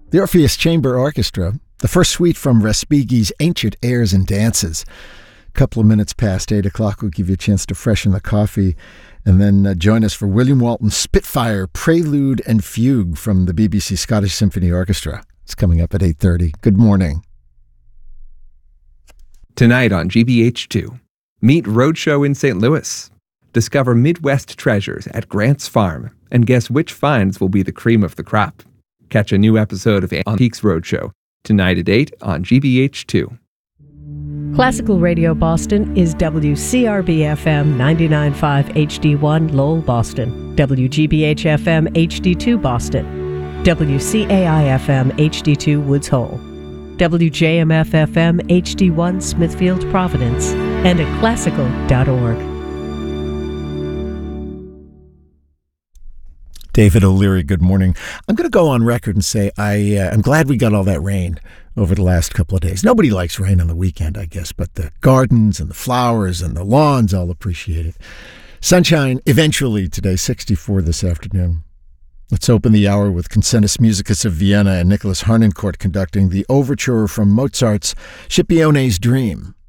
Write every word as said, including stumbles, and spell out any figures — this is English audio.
The Orpheus Chamber Orchestra, the first suite from Respighi's Ancient Airs and Dances. A couple of minutes past eight o'clock, we'll give you a chance to freshen the coffee, and then uh, join us for William Walton's Spitfire Prelude and Fugue from the B B C Scottish Symphony Orchestra. It's coming up at eight thirty. Good morning. Tonight on G B H two, meet Roadshow in Saint Louis. Discover Midwest treasures at Grant's Farm and guess which finds will be the cream of the crop. Catch a new episode of Antiques Roadshow tonight at eight on G B H two. Classical Radio Boston is W C R B F M ninety-nine point five H D one Lowell, Boston, W G B H F M H D two Boston, W C A I F M H D two Woods Hole, W J M F F M H D one Smithfield, Providence, and at classical dot org. David O'Leary, good morning. I'm going to go on record and say I, uh, I'm glad we got all that rain over the last couple of days. Nobody likes rain on the weekend, I guess, but the gardens and the flowers and the lawns all appreciate it. Sunshine eventually today, sixty-four this afternoon. Let's open the hour with Concertus Musicus of Vienna and Nicholas Harnoncourt conducting the overture from Mozart's Scipione's Dream.